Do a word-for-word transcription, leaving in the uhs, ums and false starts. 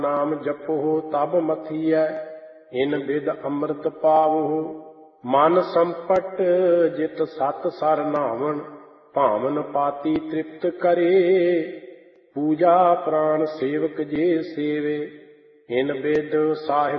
ਨਾਮ ਜਪੋ ਤਬ ਮਥੀਐ, ਇਨ ਬਿਦ ਅੰਮ੍ਰਿਤ ਪਾਵੋ। ਮਨ ਸੰਪਟ ਜਿਤ ਸਤ ਸਰ ਨਾਵਣ, ਭਾਵਨ ਪਾਤੀ ਤ੍ਰਿਪਤ ਕਰੇ। ਪੂਜਾ ਪ੍ਰਾਨ ਸੇਵਕ ਜੇ ਸੇਵੇ, ਇਨ ਬਿਦ ਸਾਹਿਬ